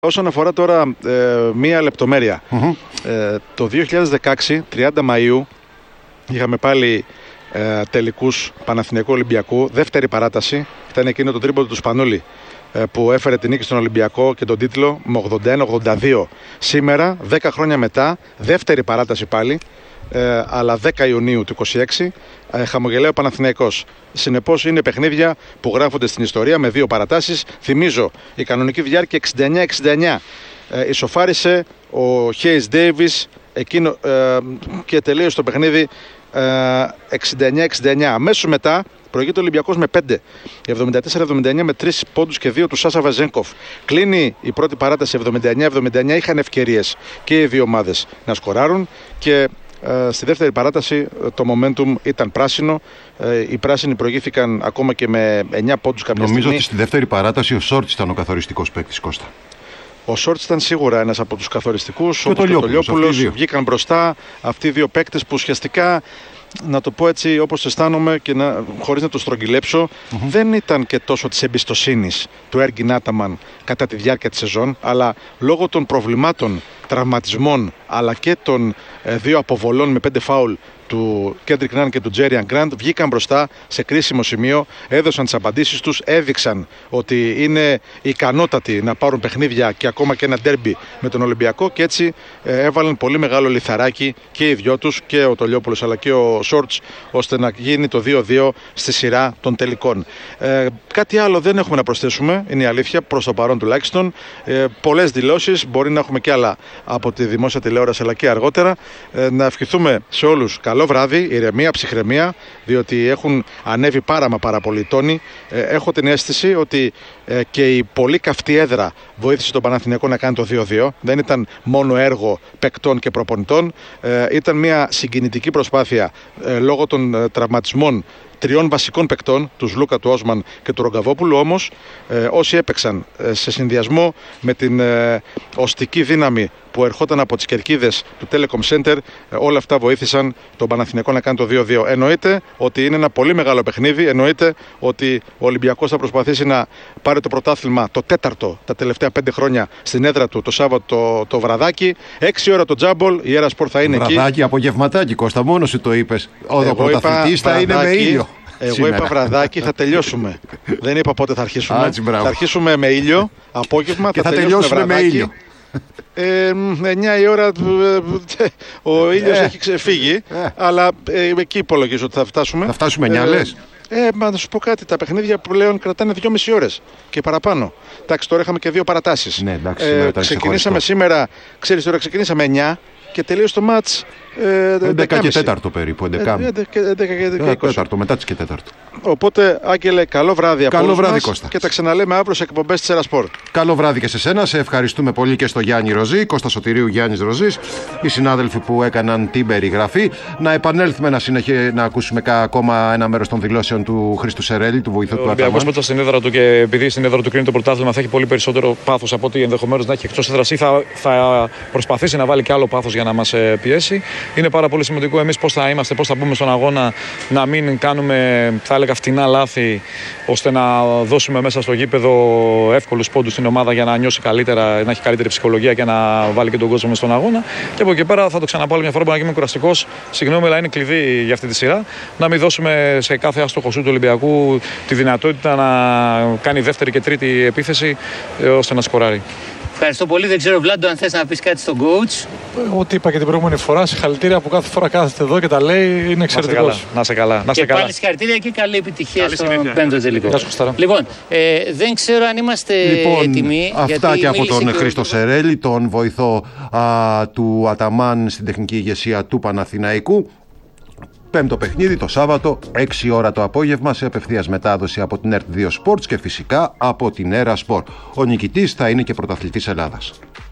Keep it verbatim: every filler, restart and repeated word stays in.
Όσον αφορά τώρα ε, μία λεπτομέρεια, Mm-hmm. ε, το δύο χιλιάδες δεκαέξι, τριάντα Μαΐου, είχαμε πάλι ε, τελικούς Παναθηναϊκού Ολυμπιακού, δεύτερη παράταση, ήταν εκείνο το τρίποντο του Σπανούλη ε, που έφερε την νίκη στον Ολυμπιακό και τον τίτλο με ογδόντα ένα ογδόντα δύο. Σήμερα, δέκα χρόνια μετά, δεύτερη παράταση πάλι, ε, αλλά δέκα Ιουνίου του είκοσι έξι, ε, χαμογελάει ο Παναθηναϊκός. Συνεπώς είναι παιχνίδια που γράφονται στην ιστορία με δύο παρατάσεις. Θυμίζω, η κανονική διάρκεια εξήντα εννιά εξήντα εννιά. Ε, ισοφάρισε ο Χέις Ντέιβις εκείνο, ε, και τελείωσε το παιχνίδι ε, εξήντα εννιά εξήντα εννιά. Αμέσως μετά προηγείται ο Ολυμπιακός με πέντε, εβδομήντα τέσσερα εβδομήντα εννιά με τρεις πόντους και δύο του Σάσα Βαζένκοφ. Κλείνει η πρώτη παράταση εβδομήντα εννιά εβδομήντα εννιά. Είχαν ευκαιρίες και οι δύο ομάδες να σκοράρουν και ε, στη δεύτερη παράταση το momentum ήταν πράσινο. Ε, οι πράσινοι προηγήθηκαν ακόμα και με εννιά πόντους κάποια Νομίζω στιγμή. ότι στη δεύτερη παράταση ο Σόρτς ήταν ο καθοριστικός παίκτης, Κώστα. Ο Σόρτς ήταν σίγουρα ένας από τους καθοριστικούς. Και όπως ο Τολιόπουλος βγήκαν μπροστά αυτοί οι δύο παίκτες που ουσιαστικά, να το πω έτσι όπως αισθάνομαι και να, χωρίς να το στρογγυλέψω, mm-hmm. δεν ήταν και τόσο της εμπιστοσύνης του Έργιν Άταμαν κατά τη διάρκεια της σεζόν, αλλά λόγω των προβλημάτων, τραυματισμών, αλλά και των ε, δύο αποβολών με πέντε φάουλ του Κέντρικ Νάν και του Τζέριαν Γκραντ, βγήκαν μπροστά σε κρίσιμο σημείο, έδωσαν τις απαντήσεις τους, έδειξαν ότι είναι ικανότατοι να πάρουν παιχνίδια και ακόμα και ένα ντέρμπι με τον Ολυμπιακό και έτσι ε, έβαλαν πολύ μεγάλο λιθαράκι και οι δυο τους, και ο Τολιόπουλος αλλά και ο Σόρτς, ώστε να γίνει το δύο δύο στη σειρά των τελικών. Ε, κάτι άλλο δεν έχουμε να προσθέσουμε, είναι η αλήθεια, προς το παρόν τουλάχιστον. Ε, πολλές δηλώσεις, μπορεί να έχουμε και άλλα από τη δημόσια τηλεόραση αλλά και αργότερα. Ε, να ευχηθούμε σε όλους καλό βράδυ, ηρεμία, ψυχραιμία, διότι έχουν ανέβει πάρα μα πάρα πολλοί τόνοι. Ε, έχω την αίσθηση ότι ε, και η πολύ καυτή έδρα βοήθησε τον Παναθηναϊκό να κάνει το δύο δύο. Δεν ήταν μόνο έργο παικτών και προπονητών. Ε, ήταν μια συγκινητική προσπάθεια ε, λόγω των ε, τραυματισμών τριών βασικών παικτών, τους Λούκα, του Όσμαν και του Ρογκαβόπουλου. Όμως ε, όσοι έπαιξαν ε, σε συνδυασμό με την ε, οστική δύναμη που ερχόταν από τις κερκίδες του Telecom Center, ε, όλα αυτά βοήθησαν τον Παναθηναϊκό να κάνει το δύο δύο. Εννοείται ότι είναι ένα πολύ μεγάλο παιχνίδι, εννοείται ότι ο Ολυμπιακός θα προσπαθήσει να πάρει το πρωτάθλημα, το τέταρτο τα τελευταία πέντε χρόνια, στην έδρα του το Σάββατο το, το βραδάκι. Έξι ώρα το τζάμπολ, η Έρα Σπορ θα είναι βραδάκι, εκεί. Βραδάκι, απογευματάκι, Κώστα, μόνο σου το είπες. Ο πρωταθλητής θα είναι με ήλιο. Εγώ σήμερα. είπα βραδάκι, θα τελειώσουμε. Δεν είπα πότε θα αρχίσουμε. Άτσι, θα αρχίσουμε με ήλιο, απόγευμα, και θα, θα τελειώσουμε, τελειώσουμε με ήλιο. Ε, εννιά η ώρα ο ήλιος ε, έχει ξεφύγει, ε. αλλά ε, εκεί υπολογίζω ότι θα φτάσουμε. Θα φτάσουμε εννιά, ε, λες. Ε, μα να σου πω κάτι, τα παιχνίδια πλέον κρατάνε δυόμιση ώρες και παραπάνω. Εντάξει, τώρα είχαμε και δύο παρατάσεις. Ναι, εντάξει, ε, ξεκινήσαμε σήμερα, ξέρεις τώρα, ξεκινήσαμε εννιά και τελείωσε το μάτς ε, έντεκα και τέταρτο περίπου, έντεκα και τέταρτο, μετά τις και τέταρτο. Οπότε, Άγγελε, καλό βράδυ από όλους μας Κώστα. Και τα ξαναλέμε αύριο σε εκπομπές της Έρα Σπορ. Καλό βράδυ και σε σένα, σε ευχαριστούμε πολύ και στο Γιάννη Ροζή, Κώστα Σωτηρίου, Γιάννης Ροζής, οι συνάδελφοι που έκαναν την περιγραφή. Να επανέλθουμε να, συνεχί... να ακούσουμε ακόμα ένα μέρος των δηλώσεων του Χρήστου Σερέλη, του βοηθού του Αταμάν. Ο Ολυμπιακός μετά στην έδρα του, και επειδή στην έδρα του κρίνει το πρωτάθλημα, θα έχει πολύ περισσότερο πάθος από ότι ενδεχομένως να έχει εκτός έδρας, ή θα, θα προσπαθήσει να βάλει και άλλο πάθος για να μας πιέσει. Είναι πάρα πολύ σημαντικό εμείς πώς θα είμαστε, πώς θα μπούμε στον αγώνα, να μην κάνουμε, θα έλεγα, φτηνά λάθη, ώστε να δώσουμε μέσα στο γήπεδο εύκολους πόντους στην ομάδα για να νιώσει καλύτερα, να έχει καλύτερη ψυχολογία και να βάλει και τον κόσμο μες στον αγώνα. Και από εκεί πέρα θα το ξαναπώ μια φορά, μπορεί να είμαι κουραστικός. Συγγνώμη, αλλά είναι κλειδί για αυτή τη σειρά. Να μην δώσουμε σε κάθε άστοχο σου του Ολυμπιακού τη δυνατότητα να κάνει δεύτερη και τρίτη επίθεση ώστε να σκοράρει. Ευχαριστώ πολύ. Δεν ξέρω, Βλάντο, αν θες να πεις κάτι στον coach. Ό,τι είπα και την προηγούμενη φορά, συγχαρητήρια που κάθε φορά κάθεται εδώ και τα λέει, είναι εξαιρετικός. Να σε καλά. Να σε και καλά. πάλι συγχαρητήρια και καλή επιτυχία καλή στον συνήθεια. πέμπτο τελικό. Λοιπόν, ε, δεν ξέρω αν είμαστε λοιπόν, έτοιμοι. Αυτά και από τον και Χρήστο ο... Σερέλη, τον βοηθό α, του Αταμάν στην τεχνική ηγεσία του Παναθηναϊκού. Πέμπτο παιχνίδι το Σάββατο, έξι ώρα το απόγευμα, σε απευθείας μετάδοση από την ΕΡΤ δύο Sports και φυσικά από την Έρα Sport. Ο νικητής θα είναι και πρωταθλητής Ελλάδας.